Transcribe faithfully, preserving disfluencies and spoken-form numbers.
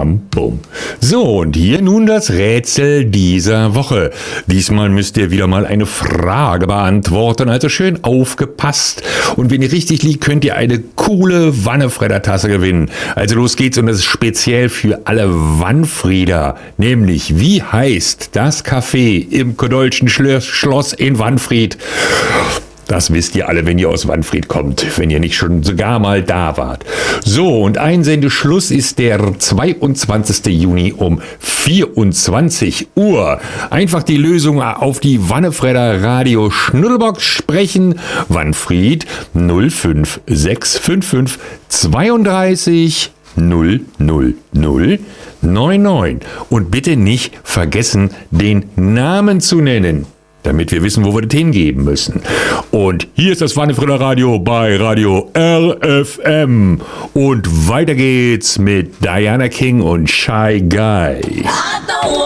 bam, bum. So, und hier nun das Rätsel dieser Woche. Diesmal müsst ihr wieder mal eine Frage beantworten, also schön aufgepasst. Und wenn ihr richtig liegt, könnt ihr eine coole Wannefredder-Tasse gewinnen. Also los geht's, und das ist speziell für alle Wannfrieder. Nämlich, wie heißt das Café im Kodolschen Schloss in Wannfried? Das wisst ihr alle, wenn ihr aus Wannfried kommt, wenn ihr nicht schon sogar mal da wart. So, und Einsendeschluss ist der zweiundzwanzigster Juni um vierundzwanzig Uhr. Einfach die Lösung auf die Wannefredder Radio Schnuddelbox sprechen. Wannfried null fünf sechs fünf fünf zweiunddreißig null null null neun neun. Und bitte nicht vergessen, den Namen zu nennen, damit wir wissen, wo wir das hingeben müssen. Und hier ist das Wannefredder Radio bei Radio R F M. Und weiter geht's mit Diana King und Shy Guy.